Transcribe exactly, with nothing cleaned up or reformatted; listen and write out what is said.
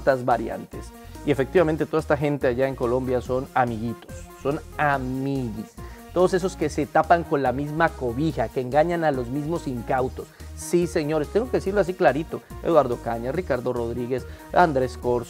tantas variantes. Y efectivamente toda esta gente allá en Colombia son amiguitos, son amiguis. Todos esos que se tapan con la misma cobija, que engañan a los mismos incautos. Sí, señores, tengo que decirlo así clarito. Eduardo Cañas, Ricardo Rodríguez, Andrés Corso,